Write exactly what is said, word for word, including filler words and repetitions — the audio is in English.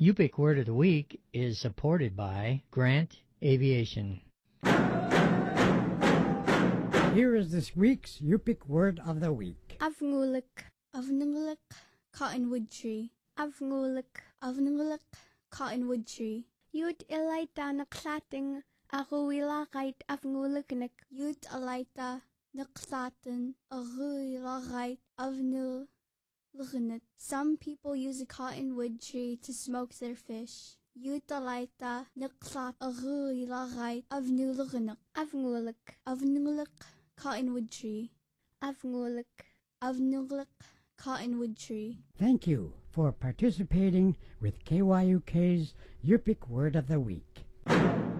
Yupik Word of the Week is supported by Grant Aviation. Here is this week's Yupik Word of the Week. Avngulik, avngulik, cottonwood tree. Avngulik, avngulik, cottonwood tree. Yud ilaita naklating aruilakait avnguliknik. Yud ilaita naklatin aruilakait avnul. Some people use a cottonwood tree to smoke their fish. Utalaita naklat aruilakait avnuluganak. Avngulik, avngulik, cottonwood tree. Avngulik, avngulik, cottonwood tree. Thank you for participating with K Y U K's Yupik Word of the Week.